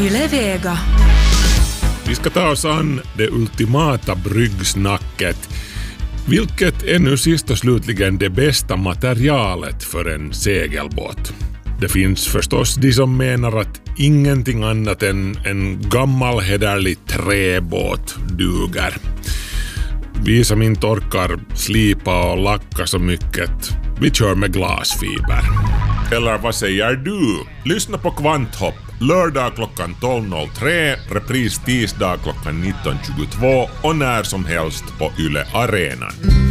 Yle Vega. Vi ska ta oss an det ultimata bryggsnacket. Vilket är nu sist och slutligen det bästa materialet för en segelbåt? Det finns förstås de som menar att ingenting annat än en gammal hederlig träbåt duger. Vi som inte orkar slipa och lacka så mycket, vi kör med glasfiber. Eller vad säger du? Lyssna på Kvanthopp. Lördag klockan 12.03, repris tisdag klockan 19.22 och när som helst på Yle Arenan.